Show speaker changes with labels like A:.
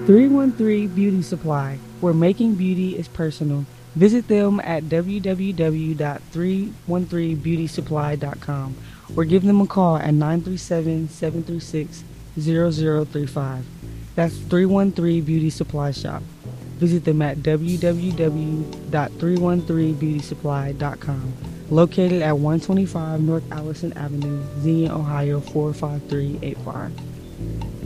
A: 313 Beauty Supply, where making beauty is personal. Visit them at www.313beautysupply.com or give them a call at 937-736-0035. That's 313 Beauty Supply Shop. Visit them at www.313beautysupply.com. Located at 125 North Allison Avenue, Xenia, Ohio 45385.